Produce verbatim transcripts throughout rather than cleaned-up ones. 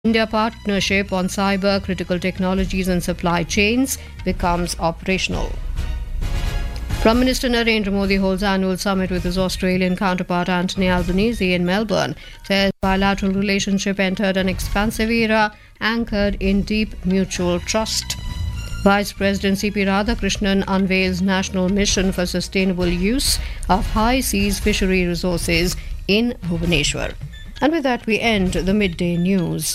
India partnership on cyber critical technologies and supply chains becomes operational. Prime Minister Narendra Modi holds annual summit with his Australian counterpart Anthony Albanese in Melbourne. Says bilateral relationship entered an expansive era anchored in deep mutual trust. Vice President C P Radhakrishnan unveils national mission for sustainable use of high seas fishery resources in Bhubaneswar. And with that we end the midday news.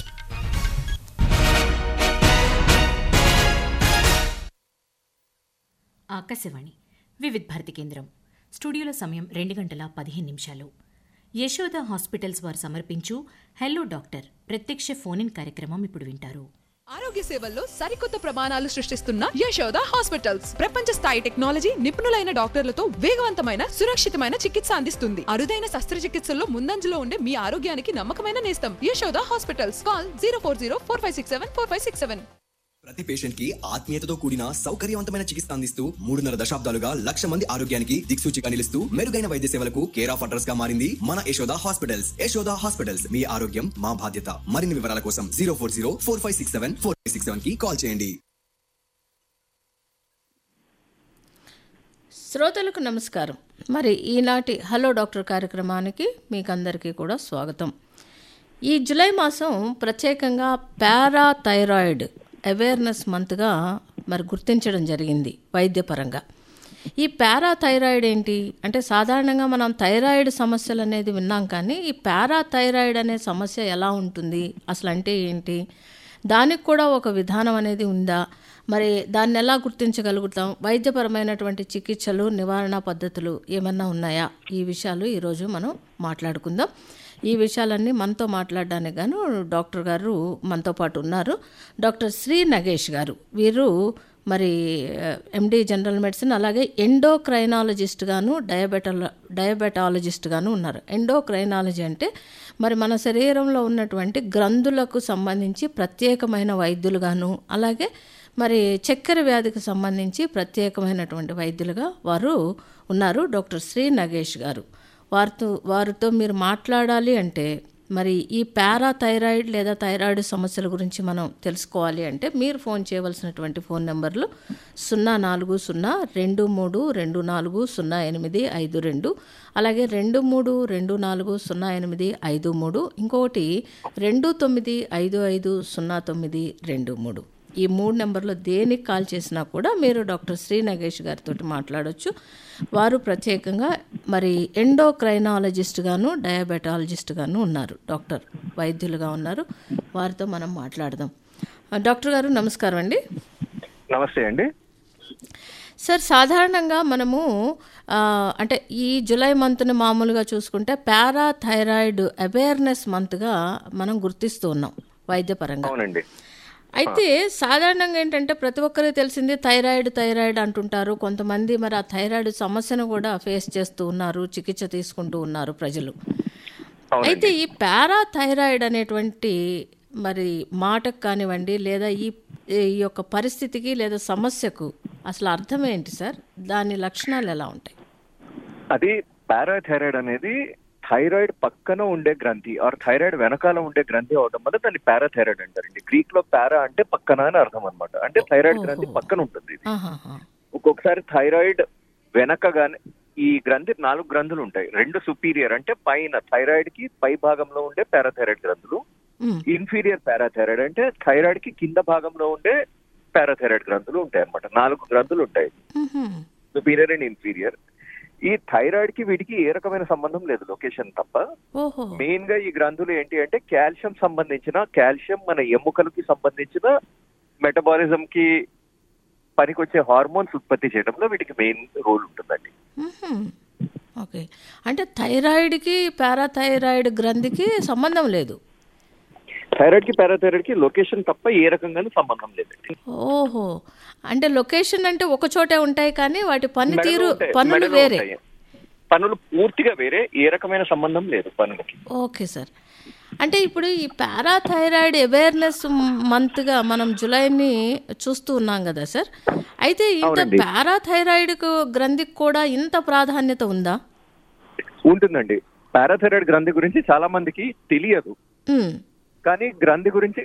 Akashvani వివిధ భారతి కేంద్రం స్టూడియోలో సమయం రెండు గంటల పదిహేను నిమిషాలు. Yashoda hospitals వారు సమర్పించు హెల్లో డాక్టర్ ప్రత్యక్ష ఫోన్ ఇన్ కార్యక్రమం ఇప్పుడు వింటారు. ఆరోగ్య సేవల్లో సరికొత్త ప్రమాణాలు సృష్టిస్తున్న యశోద హాస్పిటల్స్ ప్రపంచ స్థాయి టెక్నాలజీ, నిపుణులైన డాక్టర్లతో వేగవంతమైన సురక్షితమైన చికిత్స అందిస్తుంది. అరుదైన శస్త్రచికిత్సల్లో ముందంజలో ఉండే మీ ఆరోగ్యానికి నమ్మకమైన నేస్తం Yashoda hospitals. Call zero four zero four five six seven four five six seven. ప్రతి పేషెంట్ కి ఆత్మీయతతో కూడిన సౌకర్యవంతమైన చికిత్స అందిస్తూ మూడున్నర దశాబ్దాలుగా లక్ష మంది ఆరోగ్యానికి దిక్సూచిగా నిలుస్తూ మెరుగైన వైద్య సేవలకు కేర్ ఆఫ్ అడ్రస్ గా మారింది మన యశోద హాస్పిటల్స్. యశోద హాస్పిటల్స్, మీ ఆరోగ్యం మా బాధ్యత. మరిన్ని వివరాల కోసం zero four zero four five six seven four five six seven కి కాల్ చేయండి. శ్రోతలకు నమస్కారం. మరి ఈనాటి హలో డాక్టర్ కార్యక్రమానికి మీకు అందరికీ కూడా స్వాగతం. ఈ జూలై మాసం ప్రత్యేకంగా పారాథైరాయిడ్ అవేర్నెస్ మంత్గా మరి గుర్తించడం జరిగింది వైద్యపరంగా. ఈ పారాథైరాయిడ్ ఏంటి అంటే, సాధారణంగా మనం థైరాయిడ్ సమస్యలు అనేది విన్నాం, కానీ ఈ పారాథైరాయిడ్ అనే సమస్య ఎలా ఉంటుంది, అసలు అంటే ఏంటి, దానికి కూడా ఒక విధానం అనేది ఉందా, మరి దాన్ని ఎలా గుర్తించగలుగుతాం, వైద్యపరమైనటువంటి చికిత్సలు, నివారణ పద్ధతులు ఏమన్నా ఉన్నాయా, ఈ విషయాలు ఈరోజు మనం మాట్లాడుకుందాం. ఈ విషయాలన్నీ మనతో మాట్లాడడానికి గాను డాక్టర్ గారు మనతో పాటు ఉన్నారు. డాక్టర్ శ్రీ నగేష్ గారు, వీరు మరి ఎండి జనరల్ మెడిసిన్, అలాగే ఎండోక్రైనాలజిస్ట్ గాను డయాబెటాల డయాబెటాలజిస్ట్ గాను ఉన్నారు. ఎండోక్రైనాలజీ అంటే మరి మన శరీరంలో ఉన్నటువంటి గ్రంథులకు సంబంధించి ప్రత్యేకమైన వైద్యులుగాను, అలాగే మరి చక్కెర వ్యాధికి సంబంధించి ప్రత్యేకమైనటువంటి వైద్యులుగా వారు ఉన్నారు. డాక్టర్ శ్రీ నగేష్ గారు, వారితో వారితో మీరు మాట్లాడాలి అంటే, మరి ఈ పారాథైరాయిడ్ లేదా థైరాయిడ్ సమస్యల గురించి మనం తెలుసుకోవాలి అంటే మీరు ఫోన్ చేయవలసినటువంటి ఫోన్ నెంబర్లు సున్నా నాలుగు సున్నా రెండు మూడు రెండు నాలుగు సున్నా ఎనిమిది ఐదు రెండు, అలాగే రెండు మూడు రెండు నాలుగు సున్నా ఎనిమిది ఐదు మూడు, ఇంకొకటి రెండు తొమ్మిది ఐదు ఐదు సున్నా తొమ్మిది రెండు మూడు. ఈ మూడు నెంబర్లో దేనికి కాల్ చేసినా కూడా మీరు డాక్టర్ శ్రీ నగేష్ గారితో మాట్లాడవచ్చు. వారు ప్రత్యేకంగా మరి ఎండోక్రైనాలజిస్ట్ గాను డయాబెటాలజిస్ట్ గాను ఉన్నారు, డాక్టర్ వైద్యులుగా ఉన్నారు. వారితో మనం మాట్లాడదాం. డాక్టర్ గారు నమస్కారం అండి. నమస్తే అండి. సార్, సాధారణంగా మనము అంటే ఈ జూలై మంత్ని మామూలుగా చూసుకుంటే పారాథైరాయిడ్ అవేర్నెస్ మంత్గా మనం గుర్తిస్తూ ఉన్నాం వైద్యపరంగా. అవునండి. అయితే సాధారణంగా ఏంటంటే ప్రతి ఒక్కరికి తెలిసింది థైరాయిడ్ థైరాయిడ్ అంటుంటారు. కొంతమంది మరి ఆ థైరాయిడ్ సమస్యను కూడా ఫేస్ చేస్తూ ఉన్నారు, చికిత్స తీసుకుంటూ ఉన్నారు ప్రజలు. అయితే ఈ పారాథైరాయిడ్ అనేటువంటి మరి మాటకు కానివ్వండి, లేదా ఈ ఈ యొక్క పరిస్థితికి లేదా సమస్యకు అసలు అర్థం ఏంటి సార్, దాని లక్షణాలు ఎలా ఉంటాయి? అది పారాథైరాయిడ్ అనేది థైరాయిడ్ పక్కన ఉండే గ్రంథి ఆర్ థైరాయిడ్ వెనకాల ఉండే గ్రంథి అవడం వల్ల దాన్ని పారాథైరాయిడ్ అంటారండి. గ్రీక్ లో పారా అంటే పక్కన అని అర్థం అనమాట. అంటే థైరాయిడ్ గ్రంథి పక్కన ఉంటుంది. ఒక్కొక్కసారి థైరాయిడ్ వెనకగానే ఈ గ్రంథి నాలుగు గ్రంథులు ఉంటాయి. రెండు సుపీరియర్ అంటే పైన థైరాయిడ్ కి పై భాగంలో ఉండే పారాథైరాయిడ్ గ్రంథులు, ఇన్ఫీరియర్ పారాథైరాయిడ్ అంటే థైరాయిడ్ కి కింద భాగంలో ఉండే పారాథైరాయిడ్ గ్రంథులు ఉంటాయి అన్నమాట. నాలుగు గ్రంథులు ఉంటాయి, సుపీరియర్ అండ్ ఇన్ఫీరియర్. ఈ థైరాయిడ్ కి వీటికి ఏ రకమైన సంబంధం లేదు, లొకేషన్ తప్ప. మెయిన్ గా ఈ గ్రంథులు ఏంటి అంటే కాల్షియం సంబంధించిన కాల్షియం మన ఎముకలకి సంబంధించిన మెటబాలిజం కి పనికొచ్చే హార్మోన్స్ ఉత్పత్తి చేయడంలో వీటికి మెయిన్ రోల్ ఉంటుందండి. ఓకే, అంటే థైరాయిడ్ కి పారాథైరాయిడ్ గ్రంథికి సంబంధం లేదు. థైరాయిడ్ కి పారాథైరాయిడ్ కి లొకేషన్ తప్ప ఏ రకంగానూ సంబంధం లేదండి. ఓహో, అంటే లొకేషన్ అంటే ఒక చోటే ఉంటాయి, కానీ వాటి పనితీరు పనులు వేరే, పనులు పూర్తిగా వేరే, ఏ రకమైన సంబంధం లేదు పనులకి. Okay sir. అంటే ఇప్పుడు ఈ పారాథైరాయిడ్ అవేర్నెస్ మంత్గా మనం జూలైని చూస్తూ ఉన్నాం కదా సార్. అయితే ఇంత పారాథైరాయిడ్ గ్రంథికి కూడా ఇంత ప్రాధాన్యత ఉందా? ఉంటుందండి. పారాథైరాయిడ్ గ్రంథి గురించి చాలా మందికి తెలియదు. కానీ గ్రంథి గురించి